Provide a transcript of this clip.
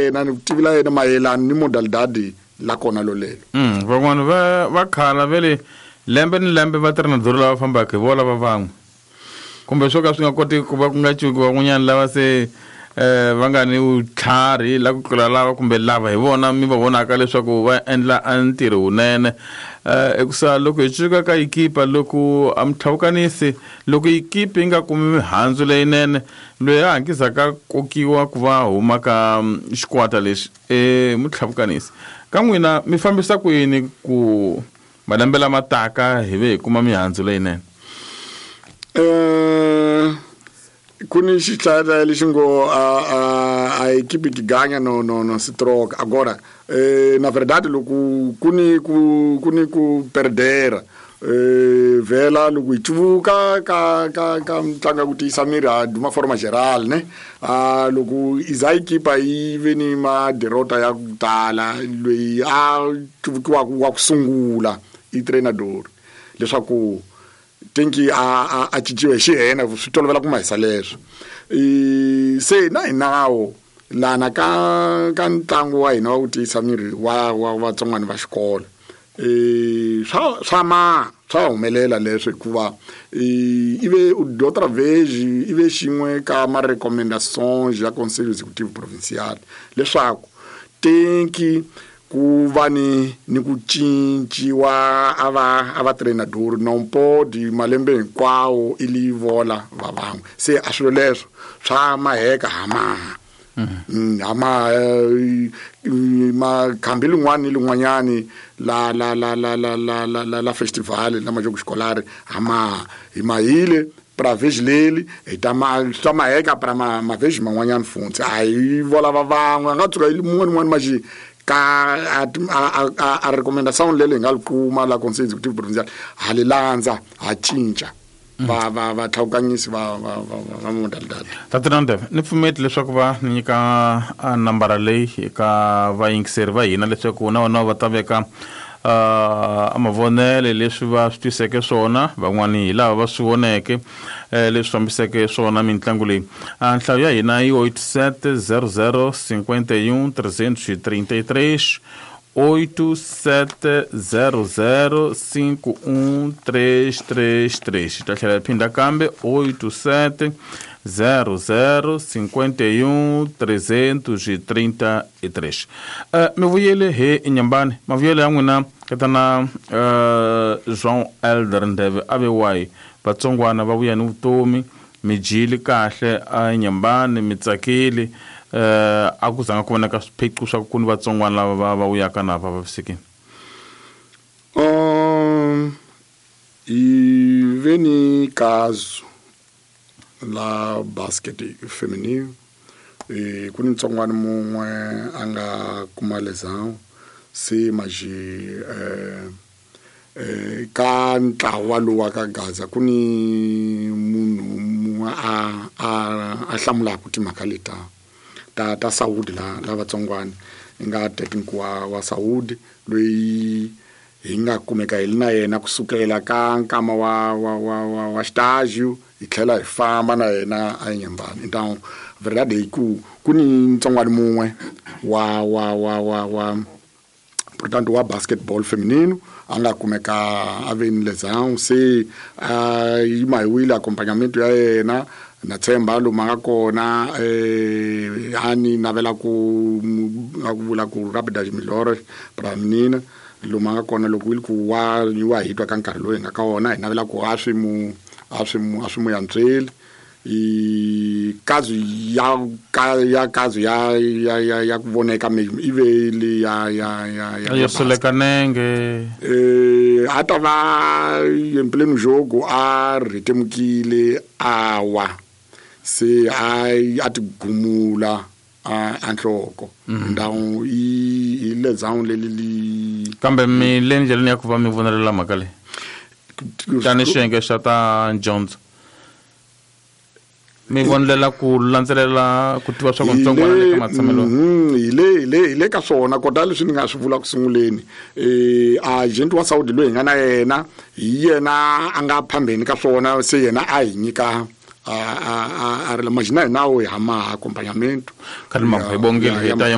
yena ni vutivi la yena mayelana ni modalidade la kona lolelo. Van'wana va khala vele lembe ni lembe va tirha na duru lava fambaka hi vola va van'we kumbe swo ka swi nga koti ku va ku nga cuki van'wanyana lava se va nga ni vutlhari la ku tlula lava kumbe lava hi vona mi va vonaka leswaku va endla ntirho wunene ekusa loko hi cuka ka ekipa loko a mutlhavukanisi loko ekipa yi nga kumi mihandzu leyinene loyi a hangisaka kokiwa ku va huma ka xikwata lexi mutlhavukanisi ka n'wina mi fambisa ku yini ku malembe lama taka hi ve hi kuma mihandzu leyinene? Kuni xihlaya lexi ngo a equipe que ganha no se troca agora na verdade loko kuni ku perdera vela loko hi tivuka ka tlanga ku tiyisa miri de uma forma geral né loko iza equipa yi veni ma derrota ya ku tala loyi a tivukiwa wa ku sungula i treinador leswaku tenki a cinciwe hi xihena swi tolovela ku mahisa leswo se na hinawo lana ka ntlangu wa hina wa ku tiyisa miri wa vatsongwana va xikolo swa humelela leswo hikuva ive outra vez ive xin'we ka ma-recommendações ya Conselho Executivo Provincial leswaku tenki ku va ni ku cinciwa a va treinador non po di malembe hinkwawo ili vola va van'we se a swilo leswo swa maheka makhambi lin'wana ni lin'wanyani la festival la majoko xikolari hi mahile para vez leli swa maheka para mavezi man'wanyani funtsi a hi vola va van'we a nga tsuka ili mun'wana maxi a recomendação lele nga likuma la Conselho Executivo Provincial halilandza ha cinca va tlhakukanyisi va modalidade. Tatinande ni pfumeti leswaku va nyika nambara leyi ka vayingiseri va hina leswaku na vona va ta veka amavonele leswi va swi twiseke swona van'wani hi lava va swi voneke leswi fambiseke swona mitlangu leyi. Nhlayo ya hina i 8700 51 333 8700 51 333 ta tlhela phinda kambe 8700 51 333. Mi vuyele he Nyambani mavuyele ya n'wina katana João Elder Ndeve ave wai vatsongwana va vuya ni vutomi mi jili kahle a Nyambani mi tsakile a ku zanga ku vonaka swiphiqo swa ku ni vatsongwana lava va vuyaka na va vavisekini? Veni caso la basket feminino ku ni ntsongwana mun'we a nga kuma lesão se maji ka ntlawa lowa ka Gaza ku ni munhu a hlamulaka timhaka leta ta Saudi la vatsongwana i nga technique wa Saudi loyi hi nga kumeka hi na yena kusukela ka nkama wa estágio hi tlhela hi famba na yena a Nyambani. Então verdade hi ku ni ntsongwana mun'we wa portanto wa basketball feminino a nga kumeka a ve ni lesão se hi mahiwile acompanhamento ya yena na tshemba lomu nga kona ani navela ku vula ku Rapidez Milhores para menina lomu nga kona loko yi ku wa hitwa ka nkarhi loyi nga ka wona hi navela ku a swi mu yantsweli caso ya ku voneka iveli ya solekanenge a ta va en pleno jogo a ritemukile awa se a ti gumula a nhloko ndawu i lesão leli kambe mi le ndleleni ya ku va mi vonelela mhaka leyi tani xiyenge xa ta Jones mi vonelela ku landzelela ku tiva swa ku ntsongwana le ka matshamelo ile ka swona kota leswi ni nga swi vula ku sunguleni agent wa Saudi loyi nga na yena hi yena a nga phambeni ka swona se yena a hi nyika a ri la majina hi nawo hi hama acompanhamento kalima hi bongile hi ta